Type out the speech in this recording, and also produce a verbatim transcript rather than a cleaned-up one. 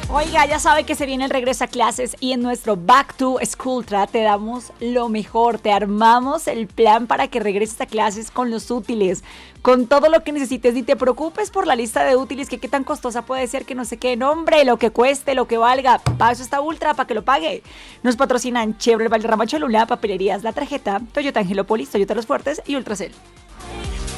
Oiga, ya sabe que se viene el regreso a clases y en nuestro Back to Schooltra te damos lo mejor, te armamos el plan para que regreses a clases con los útiles, con todo lo que necesites. Ni te preocupes por la lista de útiles, que qué tan costosa puede ser, que no sé qué nombre, lo que cueste, lo que valga. Para eso está Ultra, para que lo pague. Nos patrocinan Chevrolet Valderrama Cholula, Papelerías La Tarjeta, Toyota Angelópolis, Toyota Los Fuertes y Ultracel.